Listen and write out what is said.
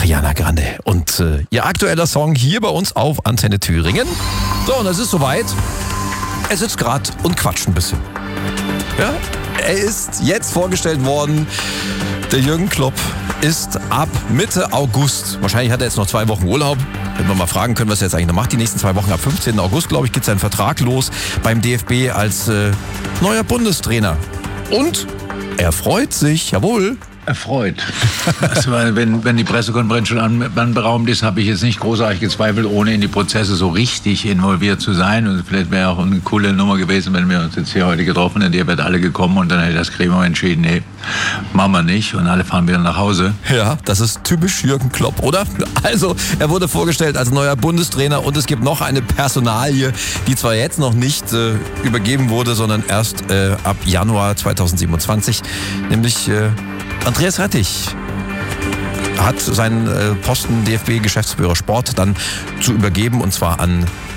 Ariana Grande und ihr aktueller Song hier bei uns auf Antenne Thüringen. So, und es ist soweit. Er sitzt gerade und quatscht ein bisschen. Ja, er ist jetzt vorgestellt worden. Der Jürgen Klopp ist ab Mitte August, wahrscheinlich hat er jetzt noch 2 Wochen Urlaub, wenn wir mal fragen können, was er jetzt eigentlich noch macht, die nächsten 2 Wochen, ab 15. August, glaube ich, geht sein Vertrag los beim DFB als neuer Bundestrainer. Und er freut sich, jawohl. Erfreut. Also, wenn die Pressekonferenz schon anberaumt ist, habe ich jetzt nicht großartig gezweifelt, ohne in die Prozesse so richtig involviert zu sein. Und vielleicht wäre auch eine coole Nummer gewesen, wenn wir uns jetzt hier heute getroffen hätten. Ihr wärt alle gekommen und dann hätte das Gremium entschieden, nee, machen wir nicht. Und alle fahren wieder nach Hause. Ja, das ist typisch Jürgen Klopp, oder? Also, er wurde vorgestellt als neuer Bundestrainer und es gibt noch eine Personalie, die zwar jetzt noch nicht übergeben wurde, sondern erst ab Januar 2027, nämlich Andreas Rettich hat seinen Posten DFB-Geschäftsführer Sport dann zu übergeben, und zwar an